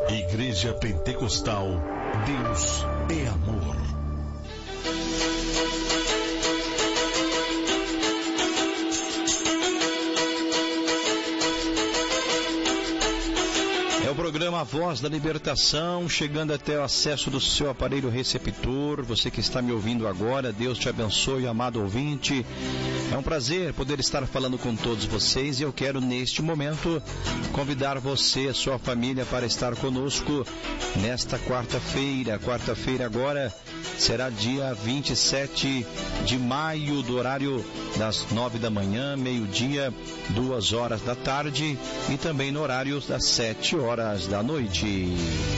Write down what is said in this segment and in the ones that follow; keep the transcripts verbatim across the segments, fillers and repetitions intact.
Igreja Pentecostal, Deus é amor. É o programa Voz da Libertação, chegando até o acesso do seu aparelho receptor. Você que está me ouvindo agora, Deus te abençoe, amado ouvinte. É um prazer poder estar falando com todos vocês e eu quero neste momento convidar você e a sua família para estar conosco nesta quarta-feira. Quarta-feira agora será dia vinte e sete de maio, do horário das nove da manhã, meio-dia, duas horas da tarde e também no horário das sete horas da noite.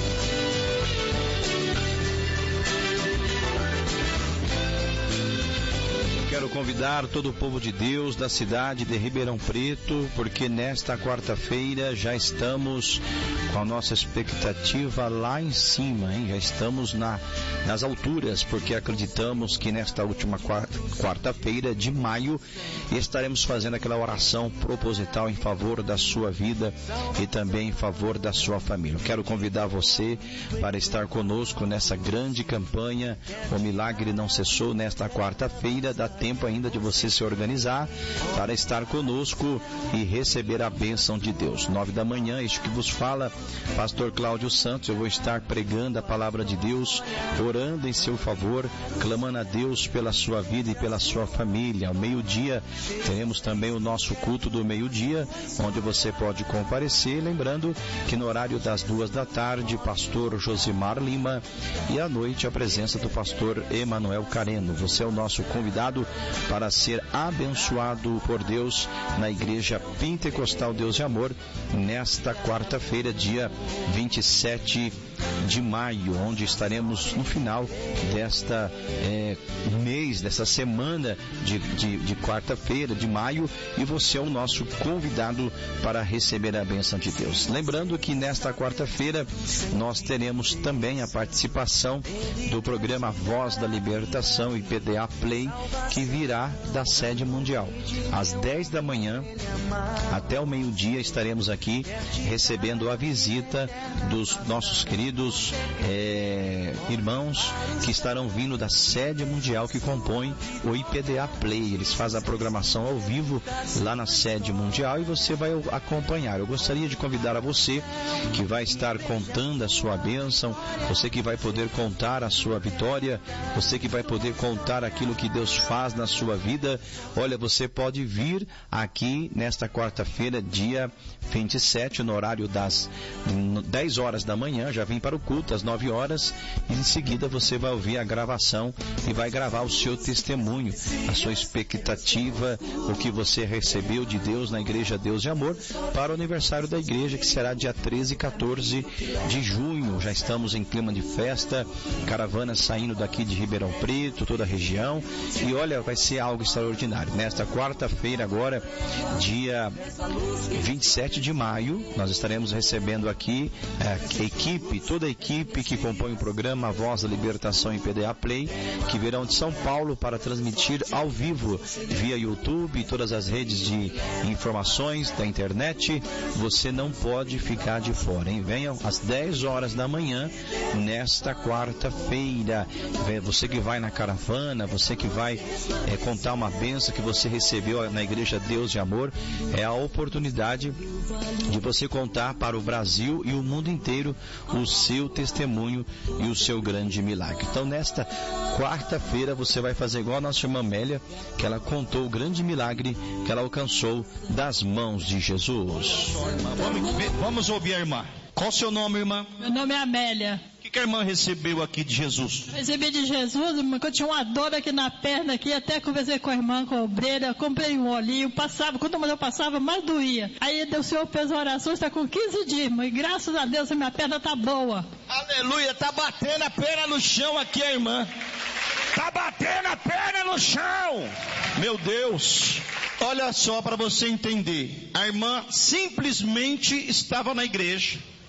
Quero convidar todo o povo de Deus da cidade de Ribeirão Preto, porque nesta quarta-feira já estamos com a nossa expectativa lá em cima, hein? Já estamos na, nas alturas, porque acreditamos que nesta última quarta-feira de maio estaremos fazendo aquela oração proposital em favor da sua vida e também em favor da sua família. Eu quero convidar você para estar conosco nessa grande campanha O Milagre Não Cessou, nesta quarta-feira. Dá tempo ainda de você se organizar para estar conosco e receber a bênção de Deus. Nove da manhã, este que vos fala, pastor Cláudio Santos. Eu vou estar pregando a palavra de Deus, orando em seu favor, clamando a Deus pela sua vida e pela sua família. Ao meio-dia teremos também o nosso culto do meio-dia, onde você pode comparecer, lembrando que no horário das duas da tarde, pastor Josimar Lima, e à noite a presença do pastor Emanuel Careno. Você é o nosso convidado para ser abençoado por Deus na Igreja Pentecostal Deus de Amor nesta quarta-feira, dia vinte e sete de maio, onde estaremos no final desta é, mês, dessa semana de, de, de quarta-feira de maio, e você é o nosso convidado para receber a bênção de Deus. Lembrando que nesta quarta-feira nós teremos também a participação do programa Voz da Libertação e P D A Play, que virá da sede mundial. Às dez da manhã até o meio-dia estaremos aqui recebendo a visita dos nossos queridos é, irmãos que estarão vindo da sede mundial que compõe o I P D A Play. Eles fazem a programação ao vivo lá na sede mundial e você vai acompanhar. Eu gostaria de convidar a você que vai estar contando a sua bênção, você que vai poder contar a sua vitória, você que vai poder contar aquilo que Deus faz na sua vida. Olha, você pode vir aqui nesta quarta-feira, dia vinte e sete, no horário das dez horas da manhã, já vem para o culto às nove horas, e em seguida você vai ouvir a gravação e vai gravar o seu testemunho, a sua expectativa, o que você recebeu de Deus na Igreja Deus de Amor, para o aniversário da igreja, que será dia treze e quatorze de junho. Já estamos em clima de festa, caravanas saindo daqui de Ribeirão Preto, toda a região, e olha, vai ser algo extraordinário. Nesta quarta-feira agora, dia vinte e sete de maio, nós estaremos recebendo aqui a equipe, toda a equipe que compõe o programa Voz da Libertação em P D A Play, que virão de São Paulo para transmitir ao vivo via YouTube e todas as redes de informações da internet. Você não pode ficar de fora, hein? Venham às dez horas da manhã nesta quarta-feira. Você que vai na caravana, você que vai é, contar uma bênção que você recebeu na Igreja Deus de Amor, é a oportunidade de você contar para o Brasil e o mundo inteiro o seu testemunho e o seu grande milagre. Então, nesta quarta-feira, você vai fazer igual a nossa irmã Amélia, que ela contou o grande milagre que ela alcançou das mãos de Jesus. Vamos, vamos ouvir a irmã. Qual o seu nome, irmã? Meu nome é Amélia. O que, que a irmã recebeu aqui de Jesus? Recebi de Jesus, irmã, que eu tinha uma dor aqui na perna, aqui, até conversei com a irmã, com a obreira, comprei um olhinho, passava, quanto mais eu passava, mais doía. Aí o Senhor fez a oração, está com quinze dias, irmã, e graças a Deus a minha perna está boa. Aleluia, tá batendo a perna no chão aqui a irmã. Tá batendo a perna no chão. Meu Deus. Olha só para você entender. A irmã simplesmente estava na igreja.